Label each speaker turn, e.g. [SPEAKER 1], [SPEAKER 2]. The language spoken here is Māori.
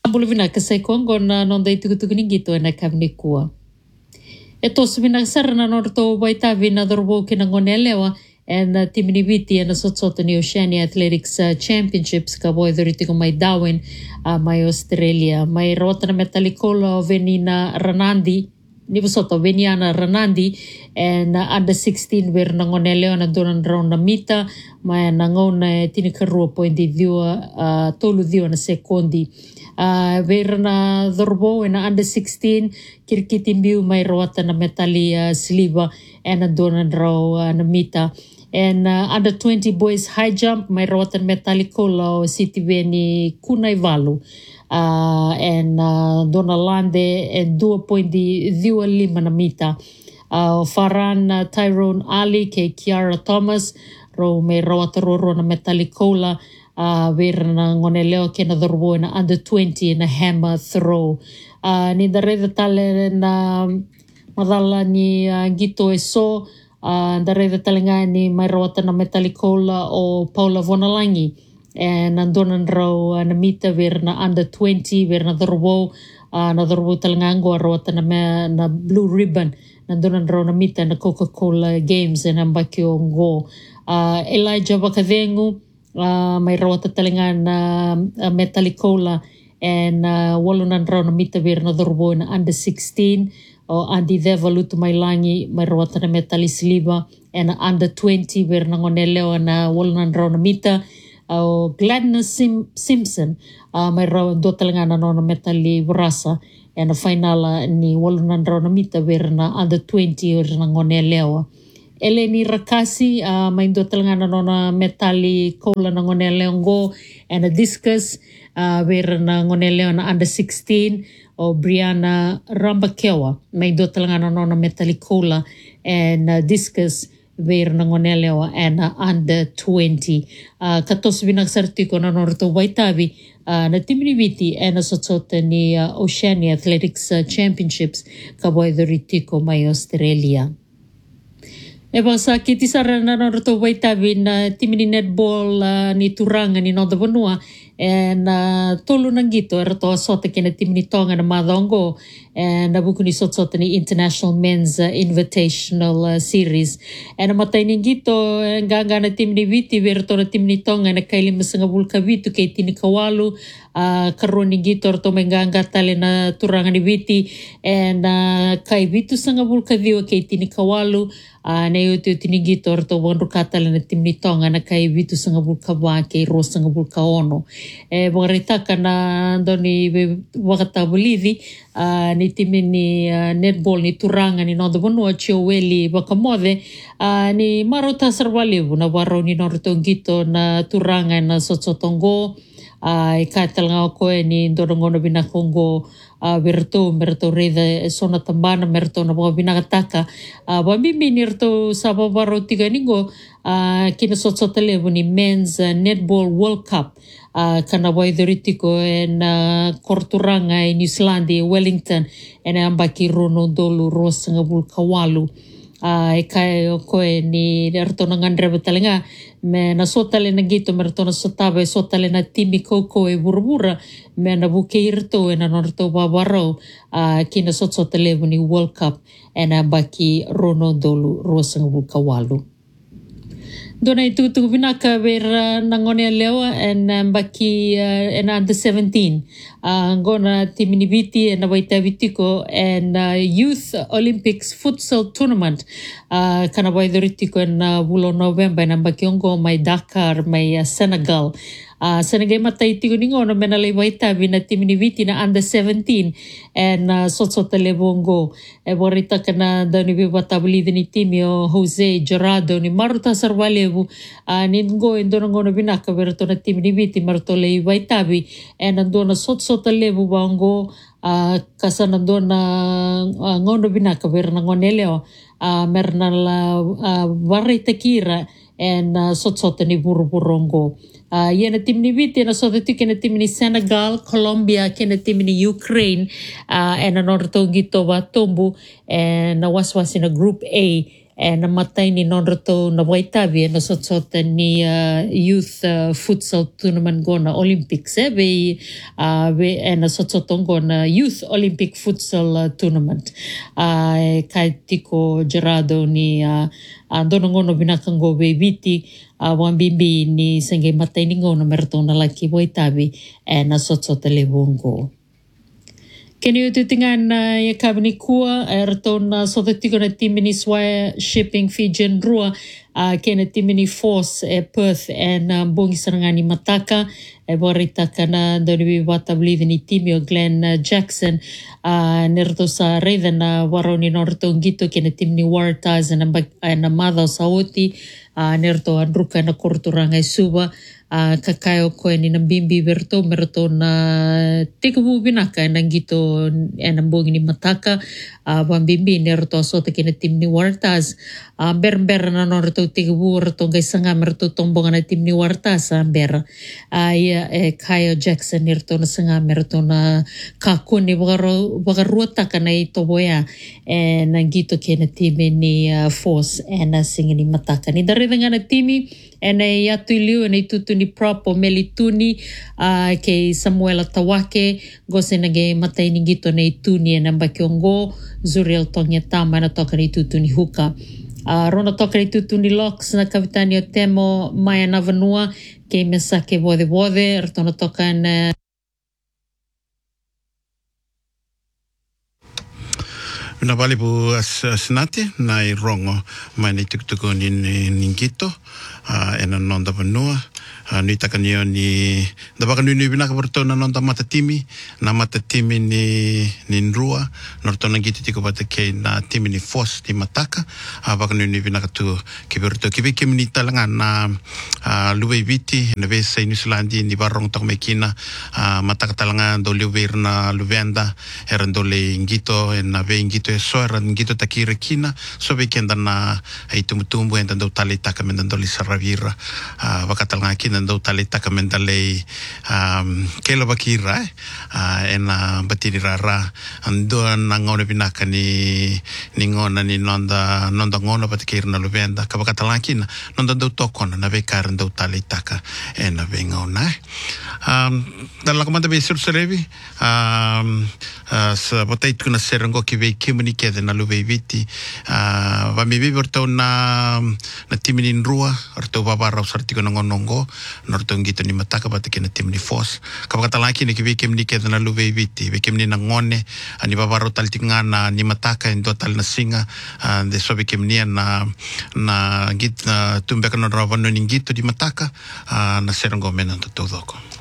[SPEAKER 1] Ambulu vinaka sai kongo na nonda itukutuku ningito na kavni kua. E tosu vinaka sarana norto waitavi na dorbo kina ngonelewa and timini viti na sotsota ni Oceania Athletics Championships ka boy doritigo mai Darwin mai Australia mai rota na metalikola venina Ranandi ni soto veniana Ranandi and under 16 ver na ngonelewa na donan round na mita mai na ngona tinikarua pointi diwa tolu diwa na sekondi ver na dorbo na under 16 kirkitimbiu mai rota na metali sliva and donan raw na mita. And under 20 boys high jump, may rawatan metalikola o City Veni Kunaivalu. And Donalande and 2.25 na mita. Faran Tyrone Ali ke Kiara Thomas, ro may rawataroro na metalikola. Ver na ngoneleo ke na dorbo na under 20 na hammer throw. Ni dareda tale na madala ni Gito Eso. Dareda talinga ni may rawatan na metalikola o Paula Vonalangi and nandonan raw na mita ver na under 20 ver na dorbo talinga ngo rawatan na blue ribbon nandonan raw na mita na Coca-Cola Games and ambakyo ngo Elijah Bakavengu may rawatan talinga na metalikola and walunan raw na mita ver na dorbo na under 16 o Andi Deva lutu mai langi mai rawata na metalis liba and under 20 ver na ngoneleo na walunan raw na mita o Gladness Simpson mai raw do talanga na no metali brasa and final ni walunan raw na mita ver na under 20 ver na ngoneleo Eleni Rakasi mai do talanga na no metali kola na ngoneleo go and a discus ver na ngoneleo na under 16 o Brianna Rambakewa may do talaga na metalikola and discus ver na ngonelewa and under 20 katos binagsartiko na norto waitavi na timniviti and sotsota ni Oceania Athletics Championships kaboy doritiko may Australia. Eba sa kitisara na norto waitavi na timini netball ni Turanga ni Noda Vanua and tolu nang gito erato sota kina timini tonga na madongo and nabuku ni sota ni International Men's Invitational Series and matay ning gito ganga na timini viti verto na timini tonga na kaili masanga bulka vitu kay tinikawalu karon ning gito erato menganga tale na Turanga ni viti and kay vitu sanga bulka viwa kay tinikawalu na yoto tinigito erato wanru katale na timini tonga na kay vitu sanga bulka ba kay ro sanga bulka ono Bagaritaka na doni wakatabulidi ni timi ni netball ni Turanga ni Noda Vanua Chioweli Bakamode ni marota sarwalivu na waro ni Nortongito na Turanga na Sotsotongo ikatalanga ko ni Dorongono Binakongo merto reda sona tambana merto na mga binakataka bamimi nirto sa babaro tiganingo kinasotsotalebo ni Men's Netball World Cup kanaway doritiko na Korturanga New Zealand Wellington and ambaki rono dolu ros nga bulkawalu kaya ko ni erto na ngandre batalinga me na sotale na gito merto na sotabe sotale na timi koko burbura me na bukeirto na norto babaro kina sotsotale ni World Cup and ambaki rono dolu ros nga bulkawalu Dona itu binaka ver nangone lewa and baki and under 17 ngona timinibiti and waitavitiko and Youth Olympics Futsal Tournament kana waidoritiko and bulo November na baki ongo may Dakar may Senegal Senegal mataitiko ningo na menalay waitavi na timinibiti na under 17 and sotsotale bongo borita kana dani bibatabli ni timio Jose Gerardo ni Maruta Sarwalevu ningo indongo na binaka verto na timinibiti martole waitavi and andona sotsotale bongo kasanandona ngono binaka ver na ngoneleo merna la warita kira and sotsota ni buruburongo Yana tim ni viti na soto kena tim ni Senegal, Colombia, kena tim ni Ukraine, and anorto gito ba tombu and na waswas in a group A na matai ni nonroto na waitavi na sotsota ni youth futsal tournament gona Olympics ve na sotsota gona youth Olympic futsal tournament kai tiko Gerardo ni dono ngono binakango ve viti wambimbi ni senge matai ni ngono meratona laki waitavi na sotsota le bongo. Keni o te tingan ia kawani kua, ratona so te tiko na timini swaya shipping Fijian rua, kena timini force Perth bongi sarangani mataka, waritaka na doriwi wata believe ni timi o Glenn Jackson, nerato sa reitha na waroni norato ngito kena timini Waratahs na madha o saoti, nerato andruka na koruturanga i suwa, kakayo koe ni nambimbi merato na tikabu binaka na ngito mbongi ni mataka wambimbi nerato asota kena tim ni Waratahs ber na norato tikabu rato ngai sanga merato tombonga na tim ni Waratahs ber ia Kyle Jackson nerato na sanga merato na kakuni wagaruataka na itoboya na ngito kena timi ni force na singa ni mataka ni darida nga na timi na iatu iliu na itutu ni prop o melituni ke Samuela Tawake gose nage matai ni ngito na ituni na mbakiongo Zuriel Tongia Tama na toka na itutu ni huka rona toka na itutu ni Locks na kavitani o Temo Maya Navanua ke mesake wode ratona toka na
[SPEAKER 2] na vale bu asnate na i rongo mai ni tukutuku ni ngito ena nonda vanua ni takanio ni da baka ni bina ka portona nonda matatimi ni nrua nortona ngiti tiko bata ke na timi ni force di mataka baka ni bina ka tu ke porto ke ke ni talanga na luwe viti na ve sai New Zealand ni barong tok mekina mataka talanga do luwe na luvenda erandole ngito na ve ngito so ngito takira kina so ve kenda na ai tumutumbu enda do tali taka mendandoli saravira bakatalanga kina do tali taka mendale kelo bakira ena batiri rara ando na ngone binaka ni ngona ni nonda ngona batikira na luvenda kabakatalanga kina nonda do tokona na ve kar do tali taka ena ve ngona dalla komanda be surserevi sa botai tuna serango ki ve kimuni ke na luwe viti va mi viverto na timini rua orto babara usartiko nongonongo norto ngito ni mataka batike na timini force kabakata laki ni ki kimni ke na luwe viti ve kimni na ngone ani babara taltinga na ni mataka endo tal na singa de so ve kimni na ngit tumbe kana ravano ni ngito di mataka na serango mena to doko